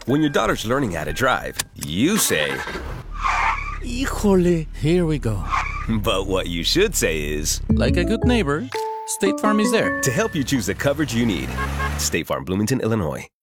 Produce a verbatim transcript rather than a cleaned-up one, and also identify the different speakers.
Speaker 1: When your daughter's learning how to drive, you say,
Speaker 2: Híjole, here we go.
Speaker 1: but what you should say is,
Speaker 2: Like a good neighbor, State Farm is there.
Speaker 1: to help you choose the coverage you need. State Farm, Bloomington, Illinois.